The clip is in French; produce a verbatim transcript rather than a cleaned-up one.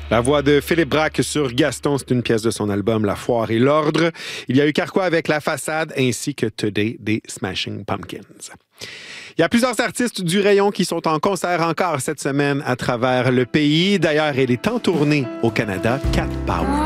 La voix de Philippe Braque sur Gaston, c'est une pièce de son album La Foire et l'Ordre. Il y a eu Carquois avec La Façade ainsi que Today des Smashing Pumpkins. Il y a plusieurs artistes du rayon qui sont en concert encore cette semaine à travers le pays. D'ailleurs, elle est en tournée au Canada, Cat Power.